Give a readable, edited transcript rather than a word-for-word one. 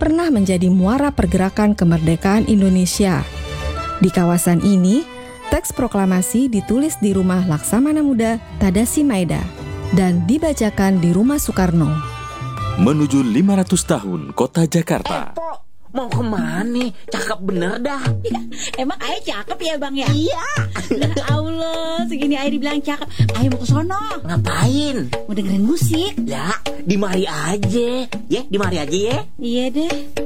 pernah menjadi muara pergerakan kemerdekaan Indonesia. Di kawasan ini, teks proklamasi ditulis di rumah Laksamana Muda Tadasi Maeda dan dibacakan di rumah Soekarno. Menuju 500 tahun Kota Jakarta. Pok, mau kemana? Cakep bener dah. Emang Ai cakep ya Bang ya? Iya. Ya Allah, segini Ai dibilang cakep. Ai mau ke sono. Ngapain? Mau dengerin musik. Ya, di mari aja. Ya, di mari aja ya. Iya deh.